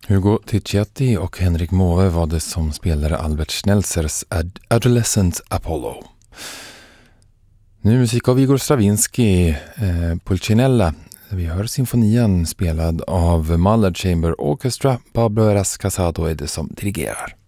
Hugo Ticciati och Henrik Måwe var det som spelade Albert Schnelzers Adolescent Apollo. Nu musik av Igor Stravinsky, Pulcinella. Vi hör symfonian spelad av Mahler Chamber Orchestra. Pablo Heras Casado är det som dirigerar.